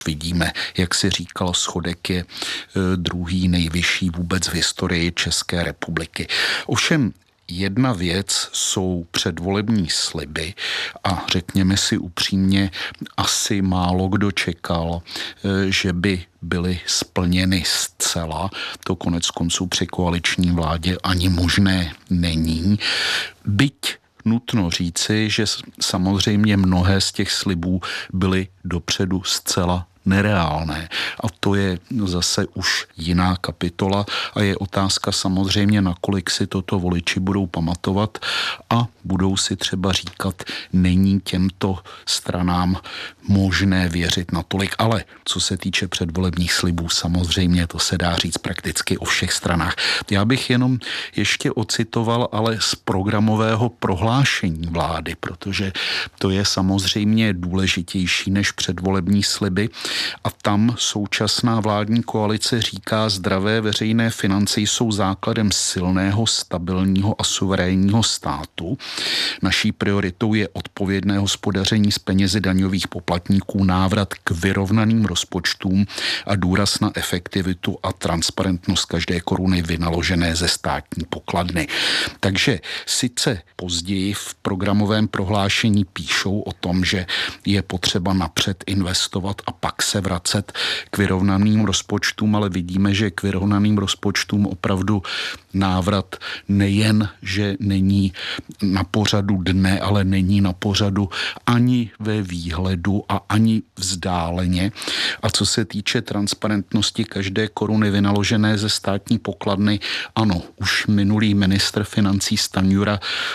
Vidíme, jak si říkal, schodek je druhý nejvyšší vůbec v historii České republiky. Ovšem, jedna věc jsou předvolební sliby a řekněme si upřímně, asi málo kdo čekal, že by byly splněny zcela. To konec konců při koaliční vládě ani možné není. Byť nutno říci, že samozřejmě mnohé z těch slibů byly dopředu zcela nereálné. A to je zase už jiná kapitola a je otázka samozřejmě, nakolik si toto voliči budou pamatovat a budou si třeba říkat, není těmto stranám možné věřit natolik. Ale co se týče předvolebních slibů, samozřejmě to se dá říct prakticky o všech stranách. Já bych jenom ještě ocitoval ale z programového prohlášení vlády, protože to je samozřejmě důležitější než předvolební sliby. A tam současná vládní koalice říká, zdravé veřejné finance jsou základem silného, stabilního a suverénního státu. Naší prioritou je odpovědné hospodaření s penězi daňových poplatníků, návrat k vyrovnaným rozpočtům a důraz na efektivitu a transparentnost každé koruny vynaložené ze státní pokladny. Takže sice později v programovém prohlášení píšou o tom, že je potřeba napřed investovat a pak se vracet k vyrovnaným rozpočtům, ale vidíme, že k vyrovnaným rozpočtům opravdu návrat nejen, že není na pořadu dne, ale není na pořadu ani ve výhledu a ani vzdáleně. A co se týče transparentnosti každé koruny vynaložené ze státní pokladny, ano, už minulý ministr financí Stanjura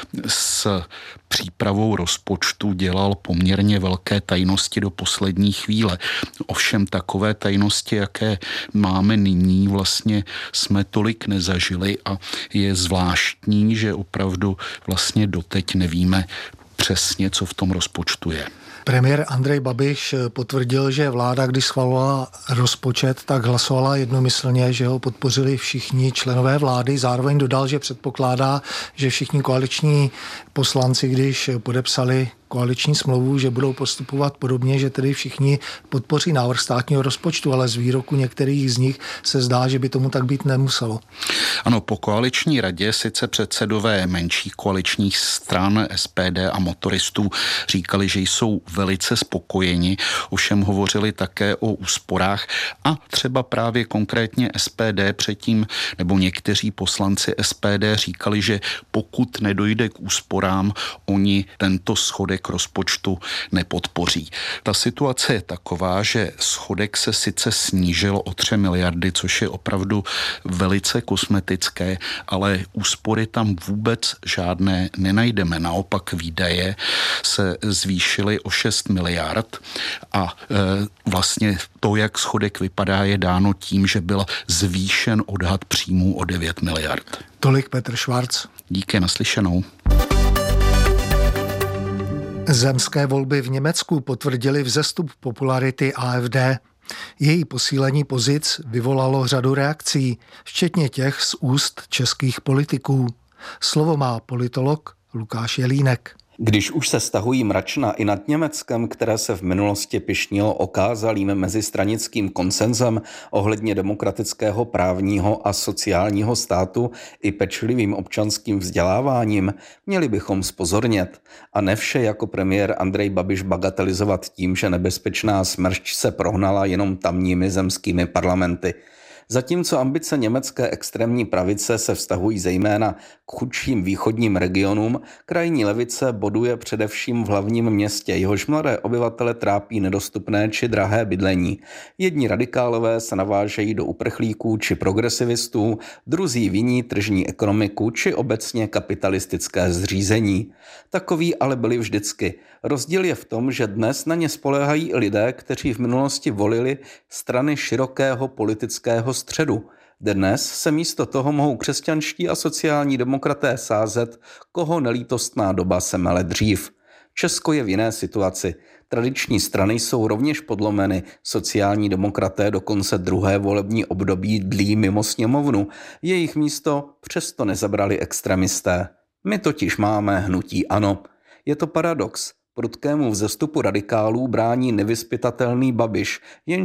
s přípravou rozpočtu dělal poměrně velké tajnosti do poslední chvíle. Ovšem takové tajnosti, jaké máme nyní, vlastně jsme tolik nezažili a je zvláštní, že opravdu vlastně doteď nevíme přesně, co v tom rozpočtu je. Premiér Andrej Babiš potvrdil, že vláda, když schvalovala rozpočet, tak hlasovala jednomyslně, že ho podpořili všichni členové vlády. Zároveň dodal, že předpokládá, že všichni koaliční poslanci, když podepsali koaliční smlouvu, že budou postupovat podobně, že tedy všichni podpoří návrh státního rozpočtu, ale z výroku některých z nich se zdá, že by tomu tak být nemuselo. Ano, po koaliční radě sice předsedové menších koaličních stran SPD a motoristů říkali, že jsou velice spokojeni, ovšem hovořili také o úsporách a třeba právě konkrétně SPD předtím, nebo někteří poslanci SPD říkali, že pokud nedojde k úsporám, oni tento schodek rozpočtu nepodpoří. Ta situace je taková, že schodek se sice snížil o 3 miliardy, což je opravdu velice kosmetické, ale úspory tam vůbec žádné nenajdeme. Naopak výdaje se zvýšily o 6 miliard a vlastně to, jak schodek vypadá, je dáno tím, že byl zvýšen odhad příjmů o 9 miliard. Tolik Petr Švarc. Díky, naslyšenou. Zemské volby v Německu potvrdily vzestup popularity AfD. Její posílení pozic vyvolalo řadu reakcí, včetně těch z úst českých politiků. Slovo má politolog Lukáš Jelínek. Když už se stahují mračna i nad Německem, které se v minulosti pyšnilo okázalým mezistranickým konsenzem ohledně demokratického, právního a sociálního státu i pečlivým občanským vzděláváním, měli bychom zpozornět a ne vše jako premiér Andrej Babiš bagatelizovat tím, že nebezpečná smršť se prohnala jenom tamními zemskými parlamenty. Zatímco ambice německé extrémní pravice se vztahují zejména k chudším východním regionům, krajní levice boduje především v hlavním městě, jehož mladé obyvatele trápí nedostupné či drahé bydlení. Jedni radikálové se navážejí do uprchlíků či progresivistů, druzí viní tržní ekonomiku či obecně kapitalistické zřízení. Takoví ale byli vždycky. Rozdíl je v tom, že dnes na ně spoléhají i lidé, kteří v minulosti volili strany širokého politického středu. Dnes se místo toho mohou křesťanští a sociální demokraté sázet, koho nelítostná doba se mele dřív. Česko je v jiné situaci. Tradiční strany jsou rovněž podlomeny, sociální demokraté dokonce druhé volební období dlí mimo sněmovnu. Jejich místo přesto nezabrali extremisté. My totiž máme hnutí ANO. Je to paradox. Prudkému vzestupu radikálů brání nevyzpytatelný Babiš, jen